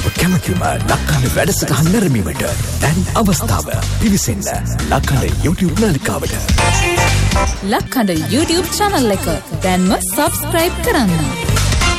ඔබ කැමතිම ලක්කඩ වැඩසටහන් නැරඹීමට දැන් අවස්ථාව. පිවිසෙන්න ලක්කඩ YouTube නාලිකාවට. ලක්කඩ YouTube channel එක දැන්ම subscribe කරන්න.